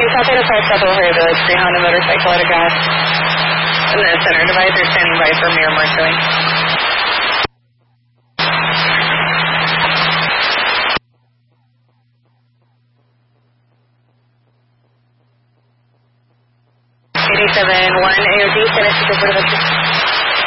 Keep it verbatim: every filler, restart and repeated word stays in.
copy to five South O'Hare Village, three Honda motorcycle at a gas. And the center divisor standing by for mirror marshalling. eighty-seven one A O D, finish the report of